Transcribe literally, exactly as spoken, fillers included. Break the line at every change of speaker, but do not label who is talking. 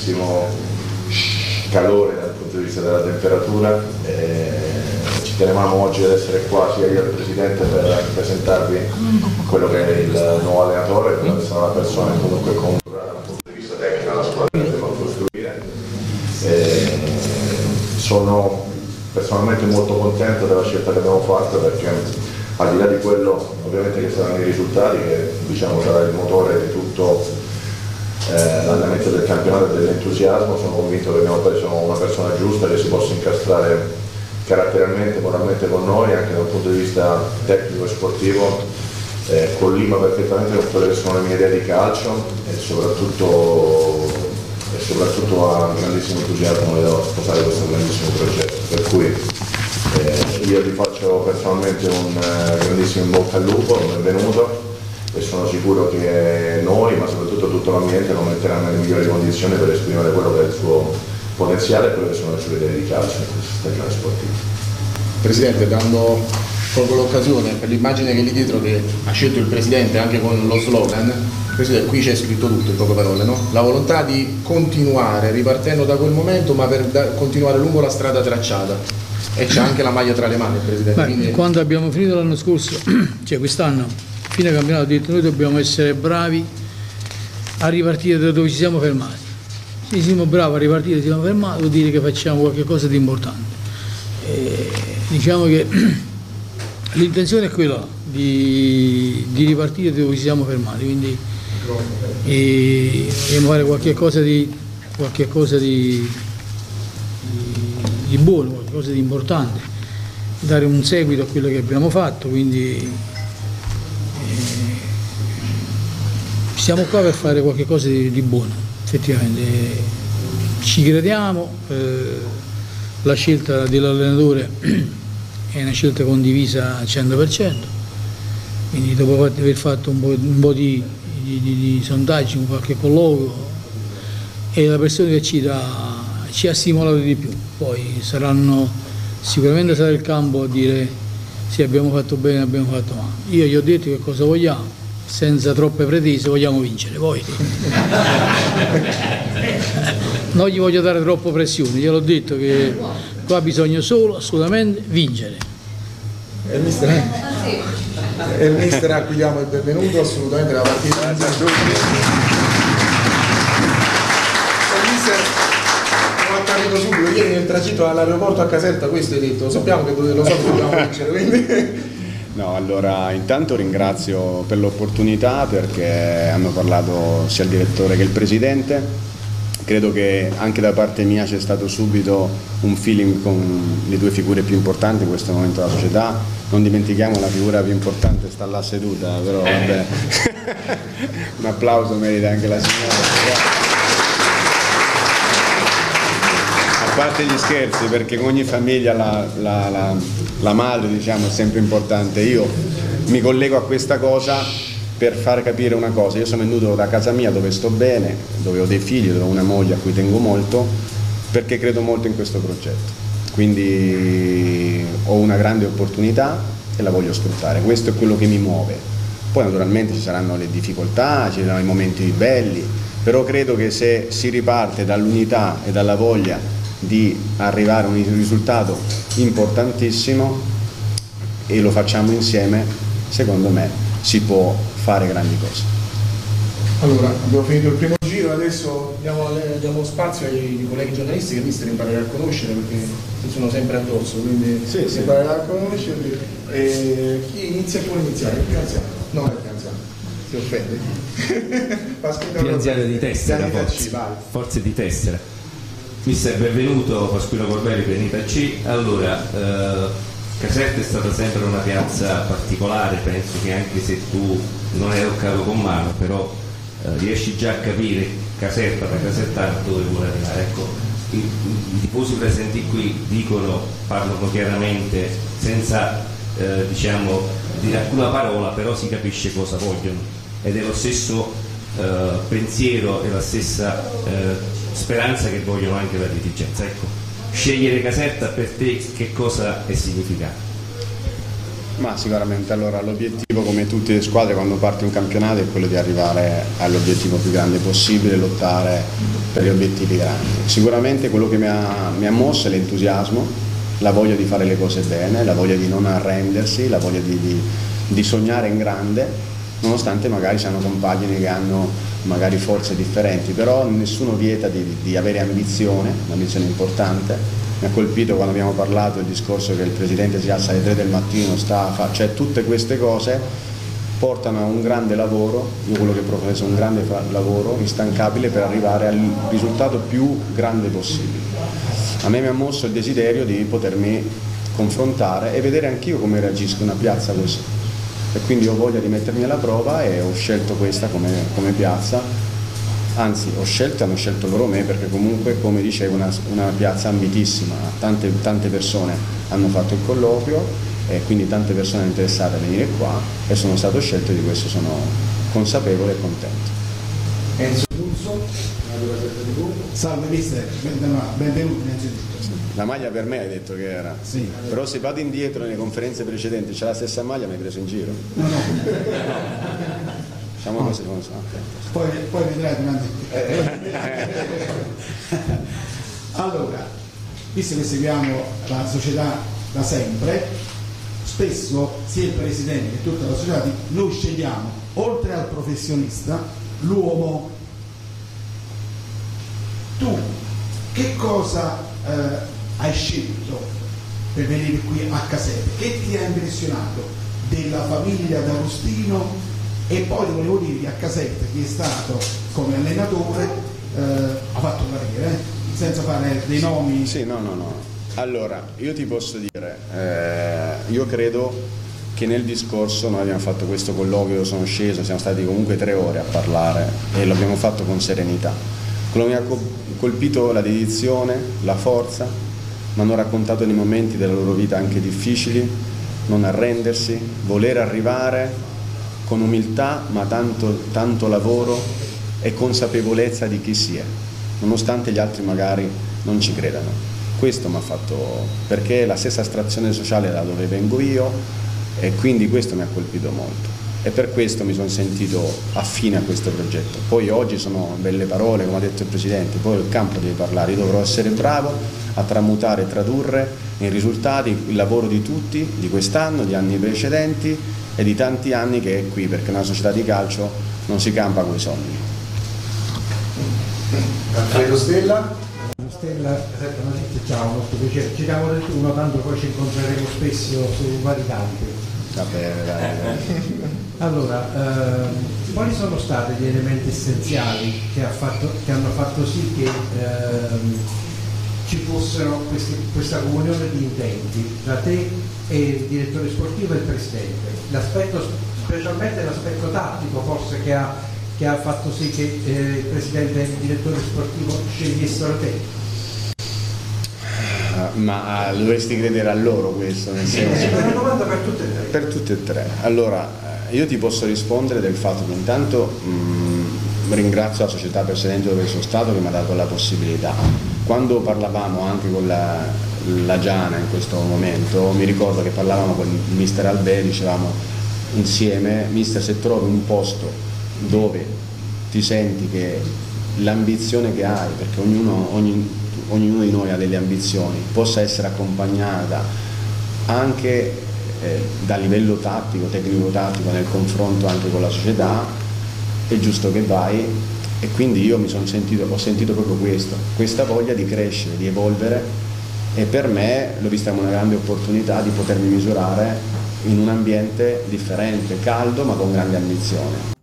grandissimo calore dal punto di vista della temperatura. E ci tenevamo oggi ad essere qua sia io che il Presidente per presentarvi quello che è il nuovo allenatore, quella che sarà la persona che comunque controlla dal punto di vista tecnico la squadra che dobbiamo costruire. E sono personalmente molto contento della scelta che abbiamo fatto, perché al di là di quello ovviamente che saranno i risultati, che diciamo sarà il motore di tutto eh, l'andamento del campionato e dell'entusiasmo, sono convinto che abbiamo preso una persona giusta che si possa incastrare caratterialmente, moralmente con noi, anche dal punto di vista tecnico e sportivo, eh, collima perfettamente con quelle che sono le mie idee di calcio e soprattutto, e soprattutto ha un grandissimo entusiasmo nello sposare questo grandissimo progetto, per cui eh, io vi faccio personalmente un eh, grandissimo in bocca al lupo, un benvenuto, e sono sicuro che noi, ma soprattutto tutto l'ambiente, lo metterà nelle migliori condizioni per esprimere quello che è il suo potenziale e quello che sono le sue idee di calcio in questa stagione sportiva.
Presidente, dando proprio l'occasione per l'immagine che lì dietro che ha scelto il Presidente anche con lo slogan, Presidente, qui c'è scritto tutto in poche parole, no? La volontà di continuare ripartendo da quel momento, ma per da, continuare lungo la strada tracciata, e c'è anche la maglia tra le mani il Presidente.
Beh,
quindi...
Quando abbiamo finito l'anno scorso, cioè quest'anno, fine campionato, ho detto noi dobbiamo essere bravi a ripartire da dove ci siamo fermati. Se siamo bravi a ripartire, ci siamo fermati, vuol dire che facciamo qualcosa di importante. E diciamo che l'intenzione è quella di, di ripartire da dove ci siamo fermati, quindi e, dobbiamo fare qualche cosa di, qualche cosa di, di, di buono, qualcosa di importante, dare un seguito a quello che abbiamo fatto, quindi eh, siamo qua per fare qualche cosa di, di buono. Effettivamente ci crediamo, eh, la scelta dell'allenatore è una scelta condivisa al cento per cento, quindi dopo aver fatto un po', un po' di, di, di, di sondaggi, un qualche colloquio, e la persona che ci, dà, ci ha stimolato di più, poi saranno, sicuramente sarà il campo a dire se abbiamo fatto bene, abbiamo fatto male. Io gli ho detto che cosa vogliamo, senza troppe pretese, vogliamo vincere, poi non gli voglio dare troppo pressione, gliel'ho detto che qua bisogna solo assolutamente vincere.
E il mister, eh? e il mister accogliamo il benvenuto assolutamente la partita. Il mister non ha capito subito, ieri nel tragitto all'aeroporto a Caserta questo hai detto, sappiamo che lo so che dobbiamo vincere, quindi...
No, allora intanto ringrazio per l'opportunità, perché hanno parlato sia il direttore che il presidente. Credo che anche da parte mia c'è stato subito un feeling con le due figure più importanti in questo momento della società. Non dimentichiamo la figura più importante sta là seduta, però vabbè. Un applauso merita anche la signora. A parte gli scherzi, perché con ogni famiglia la, la, la, la madre, diciamo, è sempre importante. Io mi collego a questa cosa per far capire una cosa: io sono venuto da casa mia dove sto bene, dove ho dei figli, dove ho una moglie a cui tengo molto, perché credo molto in questo progetto, quindi ho una grande opportunità e la voglio sfruttare. Questo è quello che mi muove. Poi naturalmente ci saranno le difficoltà, ci saranno i momenti belli, però credo che se si riparte dall'unità e dalla voglia di arrivare a un risultato importantissimo e lo facciamo insieme, secondo me si può fare grandi cose.
Allora, abbiamo finito il primo giro, adesso diamo, diamo spazio ai colleghi giornalisti che il mister imparerà a conoscere, perché ci sono sempre addosso, quindi sì, si imparerà a conoscerli. E chi inizia e può iniziare? Il più anziano? No, è il più anziano, si offende.
Più anziano di tessera, forse, forse di tessera. Mister, benvenuto, Pasquino Corbelli, Pianeta C. Allora, eh, Caserta è stata sempre una piazza particolare, penso che anche se tu non hai toccato con mano, però eh, riesci già a capire Caserta da casertano dove vuole arrivare. Ecco, i, i tifosi presenti qui dicono, parlano chiaramente, senza eh, diciamo dire alcuna parola, però si capisce cosa vogliono, ed è lo stesso eh, pensiero e la stessa eh, speranza che vogliono anche la dirigenza. Ecco, scegliere Caserta per te che cosa è significato?
Ma sicuramente, allora l'obiettivo, come tutte le squadre quando parte un campionato, è quello di arrivare all'obiettivo più grande possibile, lottare per gli obiettivi grandi. Sicuramente quello che mi ha, mi ha mosso è l'entusiasmo, la voglia di fare le cose bene, la voglia di non arrendersi, la voglia di, di, di sognare in grande, nonostante magari siano compagini che hanno magari forze differenti, però nessuno vieta di, di avere ambizione, un'ambizione importante. Mi ha colpito quando abbiamo parlato il discorso che il presidente si alza alle tre del mattino, sta a fa... cioè tutte queste cose portano a un grande lavoro, io quello che professo è un grande lavoro instancabile per arrivare al risultato più grande possibile. A me mi ha mosso il desiderio di potermi confrontare e vedere anch'io come reagisco una piazza così, e quindi ho voglia di mettermi alla prova e ho scelto questa come, come piazza. Anzi, ho scelto, hanno scelto loro me, perché comunque, come dicevo, una, una piazza ambitissima, tante, tante persone hanno fatto il colloquio e quindi tante persone interessate a venire qua e sono stato scelto, di questo sono consapevole e contento.
Enzo Pulso, salve mister, benvenuto innanzitutto.
La maglia per me hai detto che era,
sì.
Però se vado indietro nelle conferenze precedenti c'è la stessa maglia, mi hai preso in giro.
No, no.
Diciamo
no.
così, non so.
Poi, poi vedrai durante. Allora, visto che seguiamo la società da sempre, spesso sia il presidente che tutta la società, noi scegliamo, oltre al professionista, l'uomo. Tu che cosa eh, hai scelto per venire qui a Caserta? Che ti ha impressionato della famiglia d'Agostino? E poi ti volevo dire che a Caserta chi è stato come allenatore eh, ha fatto carriera, eh? Senza fare dei nomi.
Sì, no, no, no. Allora, io ti posso dire, eh, io credo che nel discorso noi abbiamo fatto questo colloquio, io sono sceso, siamo stati comunque tre ore a parlare e l'abbiamo fatto con serenità. Quello che mi ha colpito la dedizione, la forza, mi hanno raccontato dei momenti della loro vita anche difficili, non arrendersi, voler arrivare con umiltà ma tanto, tanto lavoro e consapevolezza di chi si è, nonostante gli altri magari non ci credano. Questo mi ha fatto, perché è la stessa estrazione sociale da dove vengo io e quindi questo mi ha colpito molto e per questo mi sono sentito affine a questo progetto. Poi oggi sono belle parole, come ha detto il Presidente, poi il campo deve parlare, io dovrò essere bravo a tramutare e tradurre in risultati il lavoro di tutti, di quest'anno, di anni precedenti e di tanti anni che è qui, perché una società di calcio non si campa coi sogni.
Alfredo Stella.
Stella, ciao, molto piacere. Ci siamo del turno, tanto poi ci incontreremo spesso su vari campi.
Va bene, dai, dai.
Allora, ehm, quali sono stati gli elementi essenziali che, ha fatto, che hanno fatto sì che ehm, ci fossero questi, questa comunione di intenti tra te e il direttore sportivo e il presidente? L'aspetto, specialmente l'aspetto tattico forse che ha, che ha fatto sì che eh, il presidente e il direttore sportivo scegliessero te?
Ma ah, dovresti credere a loro questo, nel senso,
è una domanda per tutte e tre.
Per tutte e tre. Allora, io ti posso rispondere del fatto che intanto mh, ringrazio la società precedente dove sono stato che mi ha dato la possibilità. Quando parlavamo anche con la, la Giana in questo momento, mi ricordo che parlavamo con il mister Albè, dicevamo insieme, mister, se trovi un posto dove ti senti che l'ambizione che hai, perché ognuno, ogni, ognuno di noi ha delle ambizioni, possa essere accompagnata anche eh, da livello tattico, tecnico-tattico nel confronto anche con la società, è giusto che vai. E quindi io mi sono sentito, ho sentito proprio questo, questa voglia di crescere, di evolvere, e per me l'ho vista come una grande opportunità di potermi misurare in un ambiente differente, caldo ma con grande ambizione.